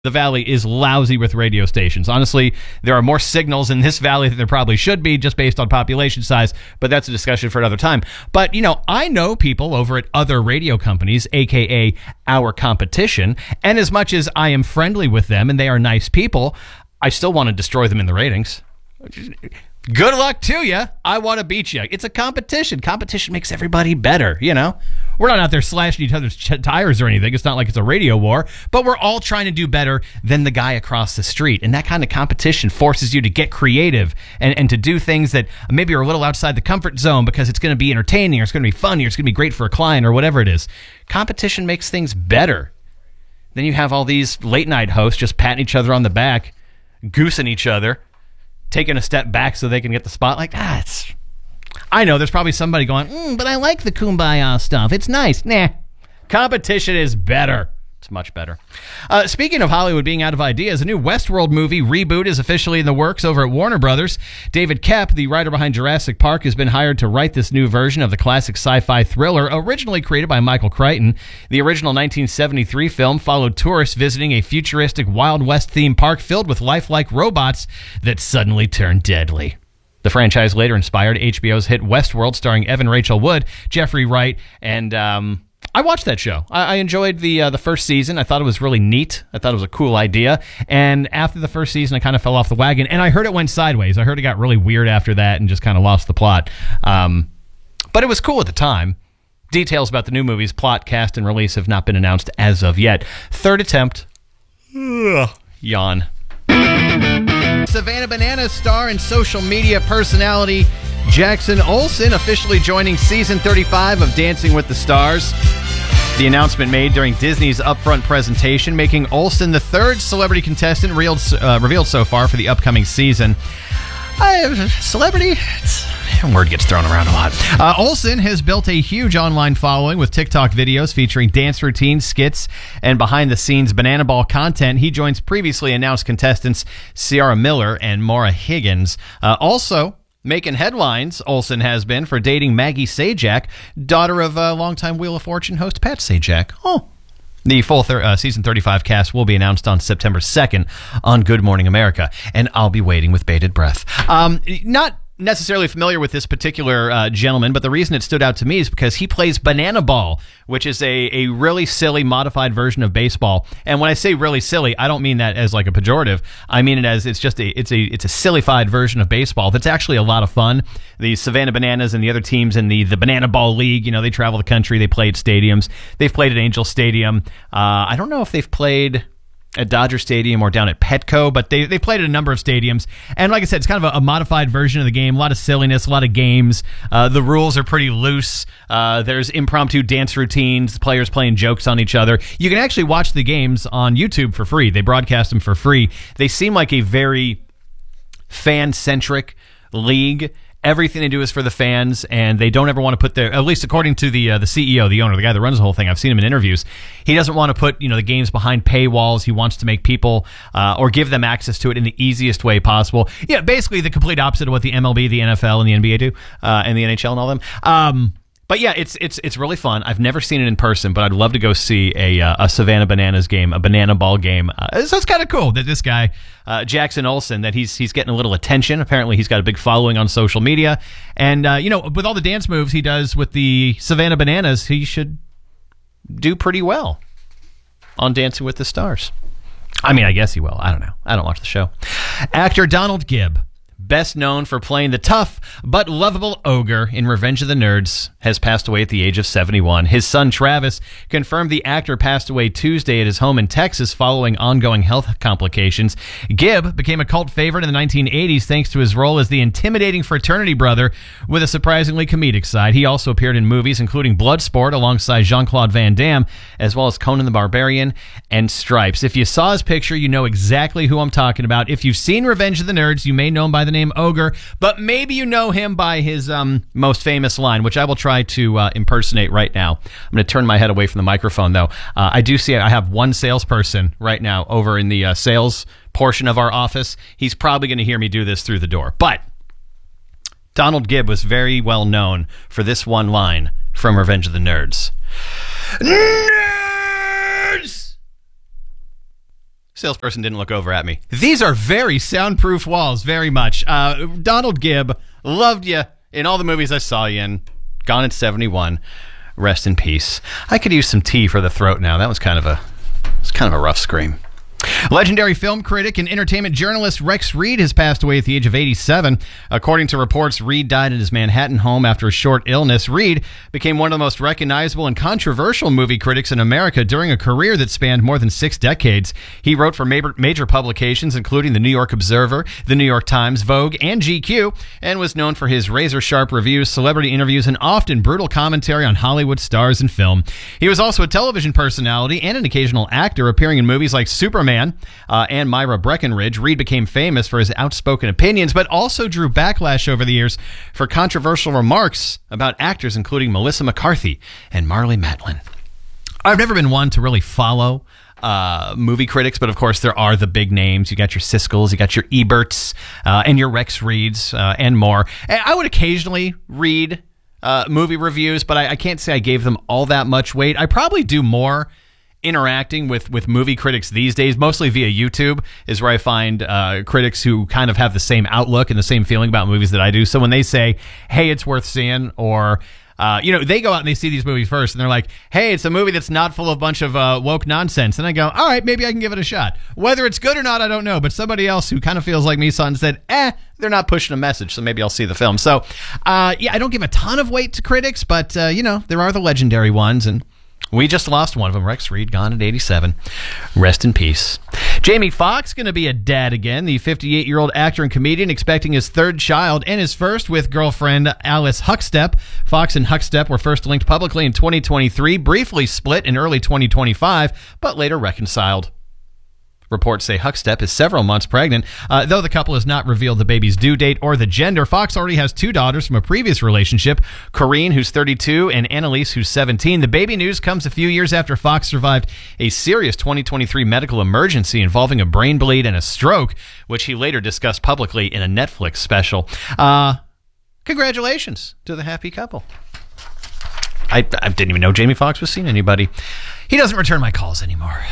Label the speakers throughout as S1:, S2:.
S1: The valley is lousy with radio stations. Honestly, there are more signals in this valley than there probably should be just based on population size, but that's a discussion for another time. But, I know people over at other radio companies, aka our competition, and as much as I am friendly with them and they are nice people, I still want to destroy them in the ratings. Good luck to you. I want to beat you. It's a competition. Competition makes everybody better, We're not out there slashing each other's tires or anything. It's not like it's a radio war, but we're all trying to do better than the guy across the street. And that kind of competition forces you to get creative and to do things that maybe are a little outside the comfort zone because it's going to be entertaining or it's going to be funny or it's going to be great for a client or whatever it is. Competition makes things better. Then you have all these late night hosts just patting each other on the back, goosing each other, taking a step back so they can get the spotlight. I know there's probably somebody going, but I like the Kumbaya stuff. It's nice. Nah. Competition is better. It's much better. Speaking of Hollywood being out of ideas, a new Westworld movie reboot is officially in the works over at Warner Brothers. David Koepp, the writer behind Jurassic Park, has been hired to write this new version of the classic sci-fi thriller originally created by Michael Crichton. The original 1973 film followed tourists visiting a futuristic Wild West themed park filled with lifelike robots that suddenly turned deadly. The franchise later inspired HBO's hit Westworld, starring Evan Rachel Wood, Jeffrey Wright, and I watched that show. I enjoyed the first season. I thought it was really neat. I thought it was a cool idea. And after the first season, I kind of fell off the wagon. And I heard it went sideways. I heard it got really weird after that and just kind of lost the plot. But it was cool at the time. Details about the new movie's plot, cast, and release have not been announced as of yet. Third attempt. Yawn. Savannah Bananas star and social media personality Jackson Olsen officially joining season 35 of Dancing with the Stars. The announcement made during Disney's upfront presentation, making Olsen the third celebrity contestant revealed so far for the upcoming season. Celebrity? Word gets thrown around a lot. Olsen has built a huge online following with TikTok videos featuring dance routines, skits, and behind-the-scenes Banana Ball content. He joins previously announced contestants Ciara Miller and Maura Higgins. Also making headlines, Olsen has been for dating Maggie Sajak, daughter of longtime Wheel of Fortune host Pat Sajak. The full season 35 cast will be announced on September 2nd on Good Morning America, and I'll be waiting with bated breath. Not necessarily familiar with this particular gentleman, but the reason it stood out to me is because he plays Banana Ball, which is a really silly modified version of baseball. And when I say really silly, I don't mean that as like a pejorative. I mean it as it's a sillified version of baseball that's actually a lot of fun. The Savannah Bananas and the other teams in the Banana Ball League, they travel the country, they play at stadiums. They've played at Angel Stadium. I don't know if they've played at Dodger Stadium or down at Petco, but they played at a number of stadiums. And like I said, it's kind of a modified version of the game. A lot of silliness, a lot of games. The rules are pretty loose. There's impromptu dance routines, players playing jokes on each other. You can actually watch the games on YouTube for free. They broadcast them for free. They seem like a very fan-centric league. Everything they do is for the fans, and they don't ever want to put their, at least according to the CEO, the owner, the guy that runs the whole thing. I've seen him in interviews. He doesn't want to put the games behind paywalls. He wants to make people or give them access to it in the easiest way possible. Yeah, basically the complete opposite of what the MLB, the NFL, and the NBA do, and the NHL and all them. But yeah, it's really fun. I've never seen it in person, but I'd love to go see a Savannah Bananas game, a Banana Ball game. So it's kind of cool that this guy, Jackson Olsen, that he's getting a little attention. Apparently, he's got a big following on social media, and with all the dance moves he does with the Savannah Bananas, he should do pretty well on Dancing with the Stars. I mean, I guess he will. I don't know. I don't watch the show. Actor Donald Gibb, best known for playing the tough but lovable ogre in Revenge of the Nerds, has passed away at the age of 71. His son, Travis, confirmed the actor passed away Tuesday at his home in Texas following ongoing health complications. Gibb became a cult favorite in the 1980s thanks to his role as the intimidating fraternity brother with a surprisingly comedic side. He also appeared in movies including Bloodsport alongside Jean-Claude Van Damme, as well as Conan the Barbarian and Stripes. If you saw his picture, you know exactly who I'm talking about. If you've seen Revenge of the Nerds, you may know him by the name Ogre, but maybe you know him by his most famous line, which I will try to impersonate right now. I'm going to turn my head away from the microphone, though. I have one salesperson right now over in the sales portion of our office. He's probably going to hear me do this through the door. But Donald Gibb was very well known for this one line from Revenge of the Nerds. Nerds! Salesperson didn't look over at me. These are very soundproof walls, very much. Donald Gibb, loved you in all the movies I saw you in. Gone at 71. Rest in peace. I could use some tea for the throat now. That was kind of a rough scream. Legendary film critic and entertainment journalist Rex Reed has passed away at the age of 87. According to reports, Reed died at his Manhattan home after a short illness. Reed became one of the most recognizable and controversial movie critics in America during a career that spanned more than 6 decades. He wrote for major publications, including the New York Observer, the New York Times, Vogue, and GQ, and was known for his razor-sharp reviews, celebrity interviews, and often brutal commentary on Hollywood stars and film. He was also a television personality and an occasional actor, appearing in movies like Superman and Myra Breckinridge. Reed became famous for his outspoken opinions, but also drew backlash over the years for controversial remarks about actors including Melissa McCarthy and Marlee Matlin. I've never been one to really follow movie critics, but of course there are the big names. You got your Siskel's, you got your Eberts, and your Rex Reeds, and more. And I would occasionally read movie reviews, but I can't say I gave them all that much weight. I probably do more interacting with movie critics these days, mostly via YouTube, is where I find critics who kind of have the same outlook and the same feeling about movies that I do. So when they say, hey, it's worth seeing, or they go out and they see these movies first, and they're like, hey, it's a movie that's not full of a bunch of woke nonsense. And I go, all right, maybe I can give it a shot. Whether it's good or not, I don't know. But somebody else who kind of feels like me saw it and said, they're not pushing a message, so maybe I'll see the film. So, I don't give a ton of weight to critics, but, there are the legendary ones, and we just lost one of them. Rex Reed, gone at 87. Rest in peace. Jamie Foxx going to be a dad again. The 58-year-old actor and comedian expecting his 3rd child and his first with girlfriend Alice Huckstep. Foxx and Huckstep were first linked publicly in 2023, briefly split in early 2025, but later reconciled. Reports say Huckstep is several months pregnant. Though the couple has not revealed the baby's due date or the gender, Fox already has 2 daughters from a previous relationship, Corrine, who's 32, and Annalise, who's 17. The baby news comes a few years after Fox survived a serious 2023 medical emergency involving a brain bleed and a stroke, which he later discussed publicly in a Netflix special. Congratulations to the happy couple. I didn't even know Jamie Foxx was seeing anybody. He doesn't return my calls anymore.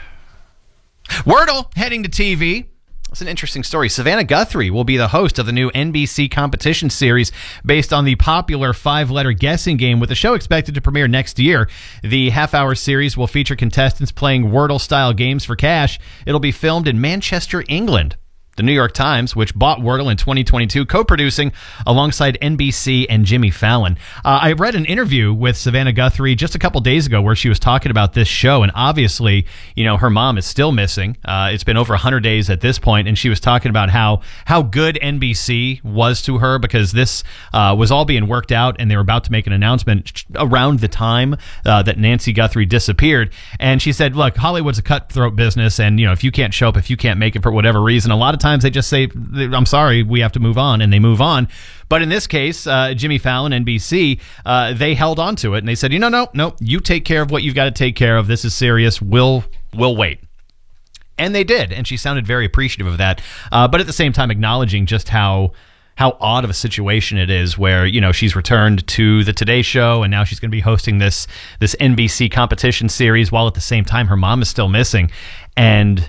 S1: Wordle heading to TV. It's an interesting story. Savannah Guthrie will be the host of the new NBC competition series based on the popular 5-letter guessing game, with the show expected to premiere next year. The half-hour series will feature contestants playing Wordle-style games for cash. It'll be filmed in Manchester, England. The New York Times, which bought Wordle in 2022, co-producing alongside NBC and Jimmy Fallon. I read an interview with Savannah Guthrie just a couple days ago where she was talking about this show, and obviously, her mom is still missing. It's been over 100 days at this point, and she was talking about how good NBC was to her, because this was all being worked out, and they were about to make an announcement around the time that Nancy Guthrie disappeared. And she said, look, Hollywood's a cutthroat business, and if you can't show up, if you can't make it for whatever reason, a lot of times they just say, I'm sorry, we have to move on, and they move on. But in this case, Jimmy Fallon, NBC, they held on to it, and they said, no, you take care of what you've got to take care of. This is serious. We'll wait. And they did, and she sounded very appreciative of that, but at the same time acknowledging just how odd of a situation it is where, she's returned to the Today Show, and now she's going to be hosting this NBC competition series, while at the same time her mom is still missing. And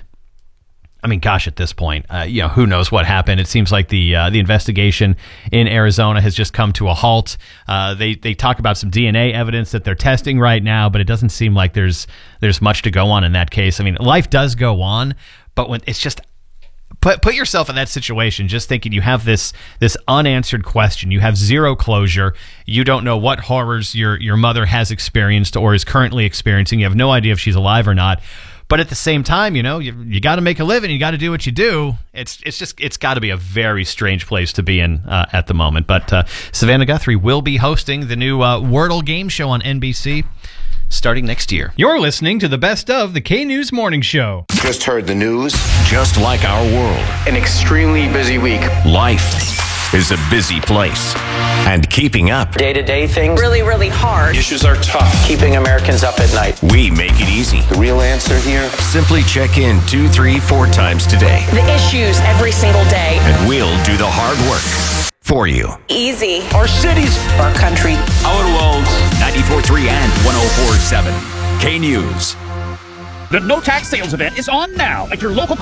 S1: I mean, gosh, at this point, who knows what happened? It seems like the investigation in Arizona has just come to a halt. They talk about some DNA evidence that they're testing right now, but it doesn't seem like there's much to go on in that case. I mean, life does go on, but when it's just put yourself in that situation, just thinking you have this unanswered question, you have zero closure, you don't know what horrors your mother has experienced or is currently experiencing, you have no idea if she's alive or not. But at the same time, you got to make a living. You got to do what you do. It's got to be a very strange place to be in at the moment. But Savannah Guthrie will be hosting the new Wordle game show on NBC starting next year. You're listening to the best of the K-News Morning Show.
S2: Just heard the news. Just like our world.
S3: An extremely busy week.
S2: Life is a busy place. And keeping up.
S3: Day-to-day things.
S4: Really, really hard.
S3: Issues are tough. Keeping Americans up at night.
S2: We make it easy.
S3: The real answer here?
S2: Simply check in 2, 3, 4 times today.
S4: The issues every single day.
S2: And we'll do the hard work for you.
S4: Easy.
S3: Our cities.
S4: Our country.
S2: Our world. 94.3 and 104.7. K-News.
S5: The no tax sales event is on now at your local